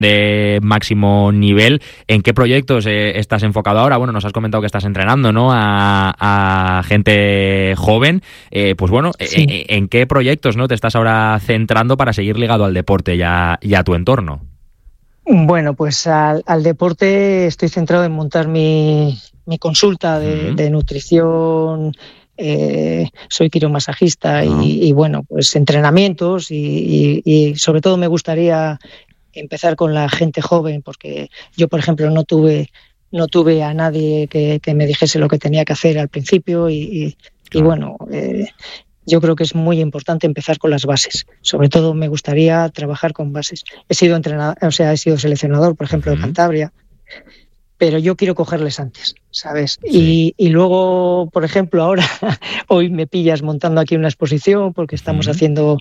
de máximo nivel. ¿En qué proyectos estás enfocado ahora? Bueno, nos has comentado que estás entrenando, ¿no?, a gente joven. Pues bueno, sí. ¿En qué proyectos, no, te estás ahora centrando para seguir ligado al deporte y a tu entorno? Bueno, pues al deporte estoy centrado en montar mi consulta de nutrición. Soy quiromasajista y bueno, pues entrenamientos y sobre todo me gustaría empezar con la gente joven, porque yo, por ejemplo, no tuve a nadie que me dijese lo que tenía que hacer al principio y bueno, yo creo que es muy importante empezar con las bases. Sobre todo me gustaría trabajar con bases. He sido entrenador, o sea, he sido seleccionador, por ejemplo, de Cantabria, pero yo quiero cogerles antes, ¿sabes? Sí. Y luego, por ejemplo, ahora, hoy me pillas montando aquí una exposición porque estamos haciendo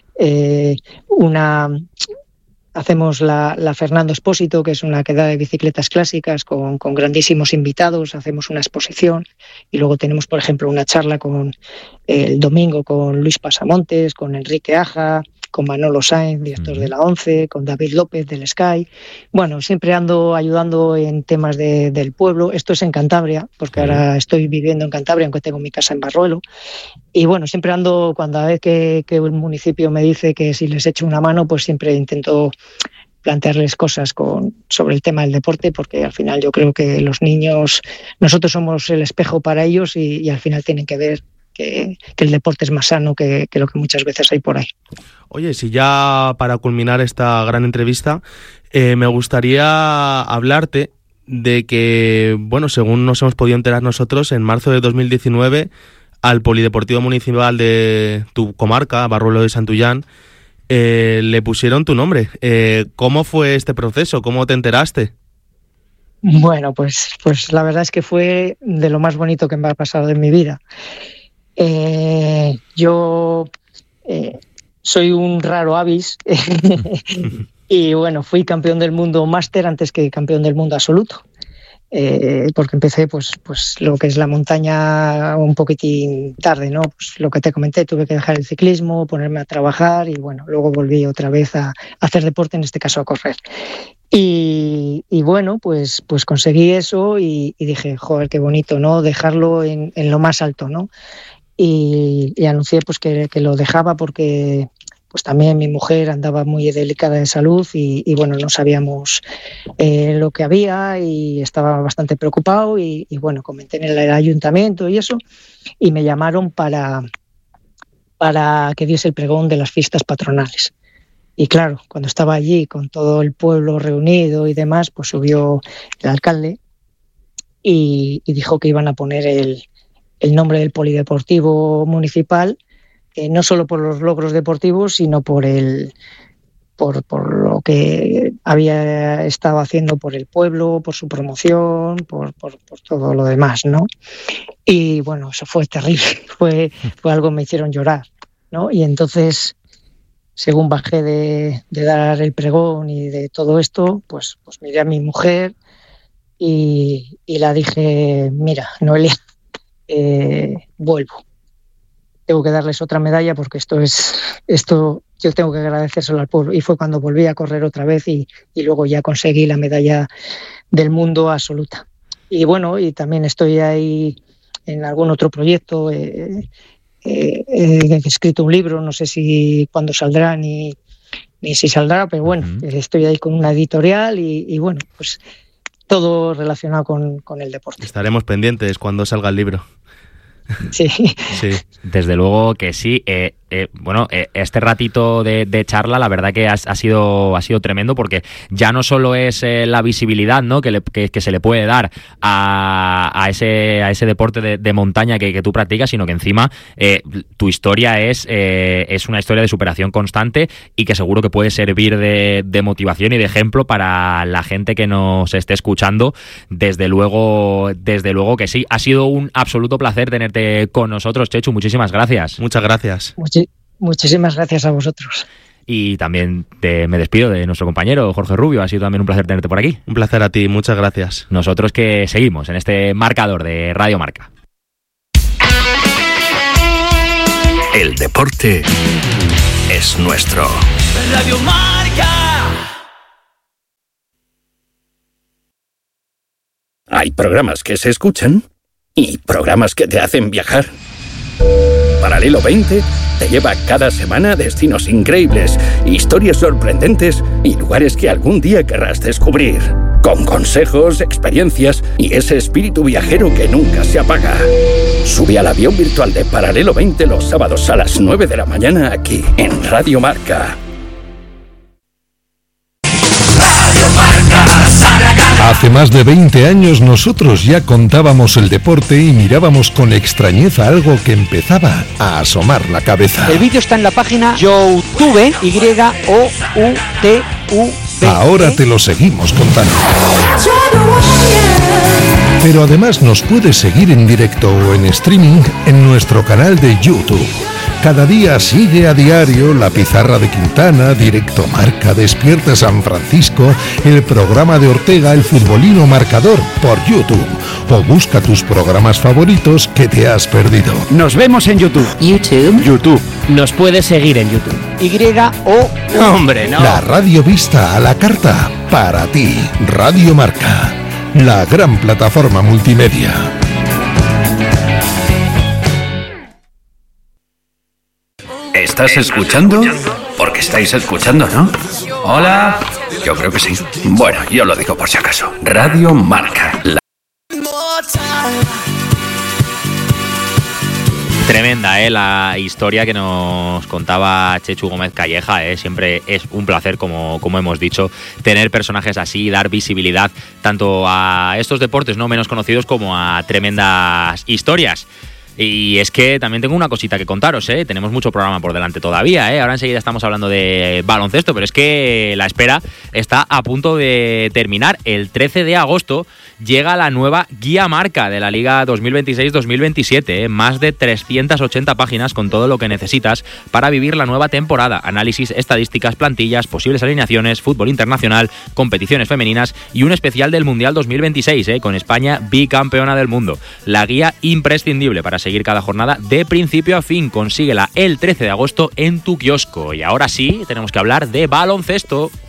hacemos la Fernando Expósito, que es una quedada de bicicletas clásicas con grandísimos invitados, hacemos una exposición y luego tenemos, por ejemplo, una charla el domingo con Luis Pasamontes, con Enrique Aja, con Manolo Sáenz, director de la ONCE, con David López del Sky. Bueno, siempre ando ayudando en temas del pueblo. Esto es en Cantabria, porque ahora estoy viviendo en Cantabria, aunque tengo mi casa en Barruelo. Y bueno, siempre ando, cuando a vez que un municipio me dice que si les echo una mano, pues siempre intento plantearles cosas sobre el tema del deporte, porque al final yo creo que los niños, nosotros somos el espejo para ellos y al final tienen que ver que el deporte es más sano que lo que muchas veces hay por ahí. Oye, si ya para culminar esta gran entrevista, me gustaría hablarte de que, bueno, según nos hemos podido enterar nosotros, en marzo de 2019, al Polideportivo Municipal de tu comarca, Barruelo de Santullán, le pusieron tu nombre. ¿Cómo fue este proceso? ¿Cómo te enteraste? Bueno, pues la verdad es que fue de lo más bonito que me ha pasado en mi vida. Yo soy un raro avis y bueno, fui campeón del mundo máster antes que campeón del mundo absoluto, porque empecé pues lo que es la montaña un poquitín tarde, ¿no? Pues lo que te comenté, tuve que dejar el ciclismo, ponerme a trabajar y bueno, luego volví otra vez a hacer deporte, en este caso a correr. Y bueno, pues conseguí eso y dije, joder, qué bonito, ¿no? Dejarlo en lo más alto, ¿no? Y anuncié pues que lo dejaba porque pues también mi mujer andaba muy delicada de salud y bueno, no sabíamos lo que había y estaba bastante preocupado y bueno, comenté en el ayuntamiento y eso, y me llamaron para que diese el pregón de las fiestas patronales. Y claro, cuando estaba allí con todo el pueblo reunido y demás, pues subió el alcalde y dijo que iban a poner el nombre del Polideportivo Municipal, no solo por los logros deportivos, sino por lo que había estado haciendo por el pueblo, por su promoción, por todo lo demás, ¿no? Y bueno, eso fue terrible, fue algo que me hicieron llorar, ¿no? Y entonces, según bajé de dar el pregón y de todo esto, pues miré a mi mujer y la dije, mira, Noelia, vuelvo. Tengo que darles otra medalla porque esto yo tengo que agradecérselo al pueblo. Y fue cuando volví a correr otra vez y luego ya conseguí la medalla del mundo absoluta. Y bueno, y también estoy ahí en algún otro proyecto. He escrito un libro, no sé si cuándo saldrá ni si saldrá, pero bueno, estoy ahí con una editorial y bueno, pues todo relacionado con el deporte. Estaremos pendientes cuando salga el libro. Sí. Desde luego que sí. Bueno, este ratito de charla, la verdad que ha sido tremendo, porque ya no solo es la visibilidad, ¿no?, que se le puede dar a ese deporte de montaña que tú practicas, sino que encima tu historia es una historia de superación constante y que seguro que puede servir de motivación y de ejemplo para la gente que nos esté escuchando. Desde luego que sí. Ha sido un absoluto placer tenerte con nosotros, Chechu. Muchísimas gracias. Muchas gracias. Muchísimas gracias a vosotros. Y también me despido de nuestro compañero Jorge Rubio. Ha sido también un placer tenerte por aquí. Un placer a ti, muchas gracias. Nosotros que seguimos en este marcador de Radio Marca. El deporte es nuestro. Radio Marca. Hay programas que se escuchan y programas que te hacen viajar. Paralelo 20 te lleva cada semana a destinos increíbles, historias sorprendentes y lugares que algún día querrás descubrir. Con consejos, experiencias y ese espíritu viajero que nunca se apaga. Sube al avión virtual de Paralelo 20 los sábados a las 9 de la mañana aquí, en Radio Marca. Hace más de 20 años nosotros ya contábamos el deporte y mirábamos con extrañeza algo que empezaba a asomar la cabeza. El vídeo está en la página YouTube, YOUTV. Ahora te lo seguimos contando. Pero además nos puedes seguir en directo o en streaming en nuestro canal de YouTube. Cada día sigue a diario La Pizarra de Quintana, Directo Marca, Despierta San Francisco, el programa de Ortega, El Futbolino Marcador, por YouTube. O busca tus programas favoritos que te has perdido. Nos vemos en YouTube. YouTube. Nos puedes seguir en YouTube. ¡Hombre, no! La radio vista a la carta, para ti. Radio Marca, la gran plataforma multimedia. ¿Estás escuchando? Porque estáis escuchando, ¿no? Hola. Yo creo que sí. Bueno, yo lo digo por si acaso. Radio Marca. Tremenda, la historia que nos contaba Chechu Gómez Calleja. Siempre es un placer, como hemos dicho, tener personajes así y dar visibilidad tanto a estos deportes no menos conocidos como a tremendas historias. Y es que también tengo una cosita que contaros, tenemos mucho programa por delante todavía, ahora enseguida estamos hablando de baloncesto, pero es que la espera está a punto de terminar. El 13 de agosto llega la nueva guía marca de la Liga 2026-2027, más de 380 páginas con todo lo que necesitas para vivir la nueva temporada, análisis, estadísticas, plantillas, posibles alineaciones, fútbol internacional, competiciones femeninas y un especial del Mundial 2026, con España bicampeona del mundo. La guía imprescindible para seguir cada jornada de principio a fin. Consíguela el 13 de agosto en tu kiosco. Y ahora sí, tenemos que hablar de baloncesto.